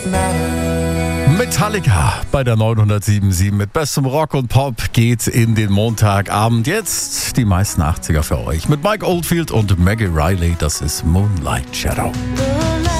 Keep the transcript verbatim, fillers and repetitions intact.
Metallica bei der neunhundertsieben Komma sieben mit bestem Rock und Pop geht's in den Montagabend. Jetzt die meisten achtziger für euch mit Mike Oldfield und Maggie Riley. Das ist Moonlight Shadow.